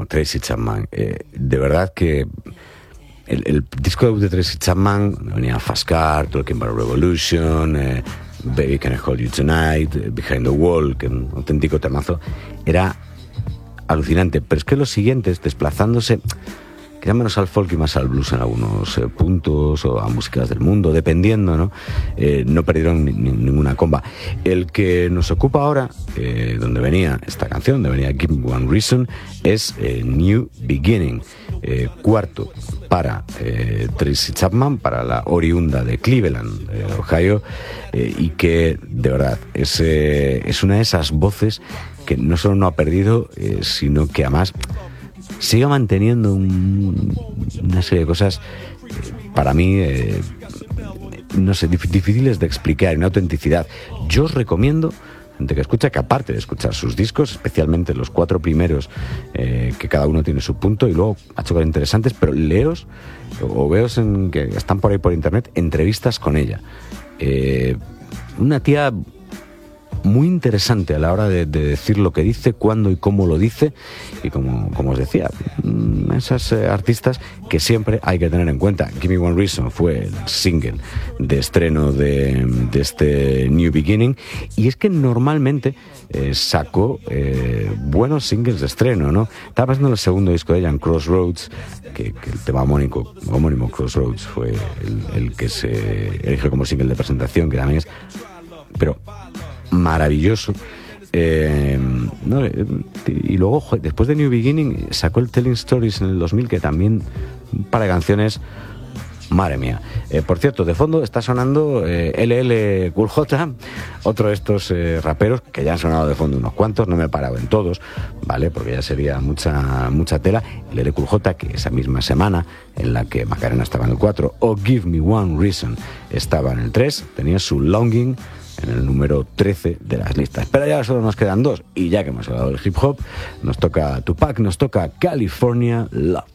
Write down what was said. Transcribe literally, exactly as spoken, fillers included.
como Tracy Chapman. Eh, de verdad que el, el disco debut de Tracy Chapman, venía Fast Car, Talking About Revolution, eh, Baby Can I Hold You Tonight, eh, Behind the Wall, que es un auténtico temazo, era alucinante. Pero es que los siguientes, desplazándose quizá menos al folk y más al blues en algunos eh, puntos, o a músicas del mundo, dependiendo, ¿no? Eh, no perdieron ni, ni, ninguna comba. El que nos ocupa ahora, eh, donde venía esta canción, donde venía Give Me One Reason, es eh, New Beginning, eh, cuarto para eh, Tracy Chapman, para la oriunda de Cleveland, eh, Ohio, eh, y que, de verdad, es, eh, es una de esas voces que no solo no ha perdido, eh, sino que además sigue manteniendo un, una serie de cosas eh, para mí eh, no sé, dif- difíciles de explicar, una autenticidad. Yo os recomiendo, gente que escucha, que aparte de escuchar sus discos, especialmente los cuatro primeros, eh, que cada uno tiene su punto, y luego ha hecho cosas interesantes, pero leos o veos en, que están por ahí por internet, entrevistas con ella. Eh, una tía muy interesante a la hora de, de decir lo que dice, cuándo y cómo lo dice, y como, como os decía, esas eh, artistas que siempre hay que tener en cuenta. Give Me One Reason fue el single de estreno de, de este New Beginning, y es que normalmente eh, sacó eh, buenos singles de estreno, ¿no? Estaba pasando el segundo disco de ella, en Crossroads, que, que el tema homónico, homónimo Crossroads fue el, el que se eligió como single de presentación, que también es, pero maravilloso. Eh, no, y luego, joder, después de New Beginning sacó el Telling Stories en el dos mil, que también un par de canciones, madre mía. Eh, por cierto, de fondo está sonando eh, L L Cool J, otro de estos eh, raperos que ya han sonado de fondo unos cuantos, no me he parado en todos, ¿vale? Porque ya sería mucha mucha tela. L L Cool J, que esa misma semana en la que Macarena estaba en el cuatro o Give Me One Reason estaba en el tres, tenía su Longing en el número trece de las listas. Pero ya solo nos quedan dos, y ya que hemos hablado del hip hop, nos toca Tupac, nos toca California Love.